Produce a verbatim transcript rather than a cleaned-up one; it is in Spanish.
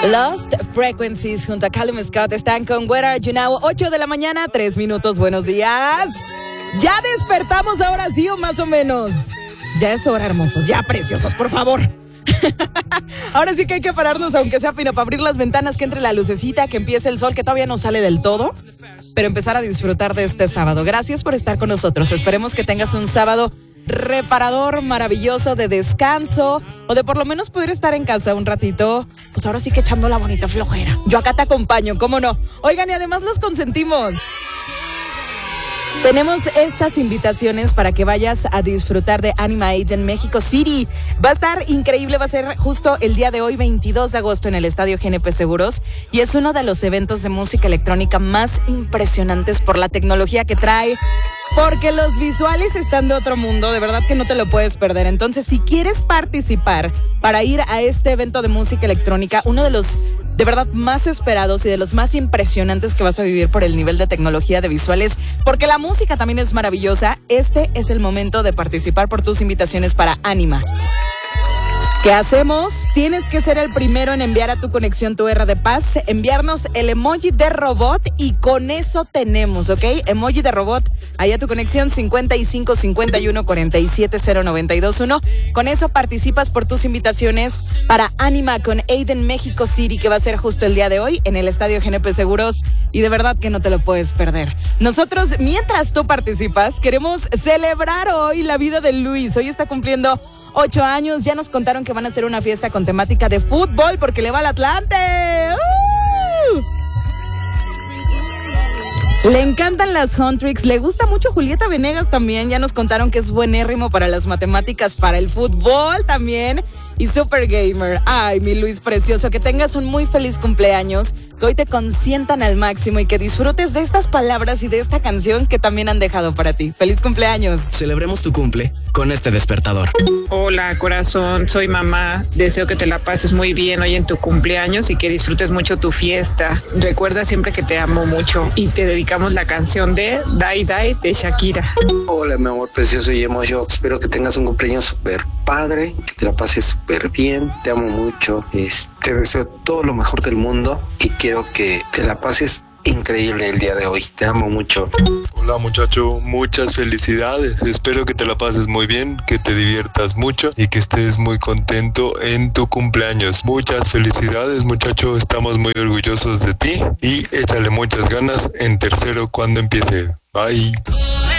Lost Frequencies junto a Callum Scott están con Where Are You Now, ocho de la mañana, tres minutos, buenos días. Ya despertamos ahora sí o más o menos. Ya es hora, hermosos, ya preciosos, por favor. Ahora sí que hay que pararnos, aunque sea fina, para abrir las ventanas, que entre la lucecita, que empiece el sol, que todavía no sale del todo, pero empezar a disfrutar de este sábado. Gracias por estar con nosotros. Esperemos que tengas un sábado reparador, maravilloso, de descanso, o de por lo menos poder estar en casa un ratito, pues ahora sí que echando la bonita flojera. Yo acá te acompaño, ¿cómo no? Oigan, y además los consentimos. Tenemos estas invitaciones para que vayas a disfrutar de Anima Age en México City. Va a estar increíble, va a ser justo el día de hoy, veintidós de agosto, en el Estadio G N P Seguros, y es uno de los eventos de música electrónica más impresionantes por la tecnología que trae, porque los visuales están de otro mundo, de verdad que no te lo puedes perder. Entonces, si quieres participar para ir a este evento de música electrónica, uno de los de verdad más esperados y de los más impresionantes que vas a vivir por el nivel de tecnología de visuales, porque la música también es maravillosa, este es el momento de participar por tus invitaciones para Anima. ¿Qué hacemos? Tienes que ser el primero en enviar a tu conexión tu R de paz, enviarnos el emoji de robot y con eso tenemos, ¿ok? Emoji de robot, ahí a tu conexión cincuenta y cinco cincuenta y uno cuarenta y siete cero noventa y dos uno. Con eso participas por tus invitaciones para Anima con Aiden México City, que va a ser justo el día de hoy en el Estadio G N P Seguros, y de verdad que no te lo puedes perder. Nosotros, mientras tú participas, queremos celebrar hoy la vida de Luis. Hoy está cumpliendo Ocho años, ya nos contaron que van a hacer una fiesta con temática de fútbol porque le va al Atlante. ¡Uh! Le encantan las Huntrix, le gusta mucho Julieta Venegas también, ya nos contaron que es buenérrimo para las matemáticas, para el fútbol también, y super gamer. Ay, mi Luis precioso, que tengas un muy feliz cumpleaños, que hoy te consientan al máximo y que disfrutes de estas palabras y de esta canción que también han dejado para ti. ¡Feliz cumpleaños! Celebremos tu cumple con este despertador. Hola, corazón, soy mamá. Deseo que te la pases muy bien hoy en tu cumpleaños y que disfrutes mucho tu fiesta. Recuerda siempre que te amo mucho y te dedicamos la canción de Die Die de Shakira. Hola, mi amor precioso y emojo. Espero que tengas un cumpleaños súper padre, que te la pases súper bien. Te amo mucho. Es, te deseo todo lo mejor del mundo y quiero que te la pases increíble el día de hoy. Te amo mucho. Hola, muchacho, muchas felicidades. Espero que te la pases muy bien, que te diviertas mucho y que estés muy contento en tu cumpleaños. Muchas felicidades, muchacho. Estamos muy orgullosos de ti y échale muchas ganas en tercero cuando empiece. Bye.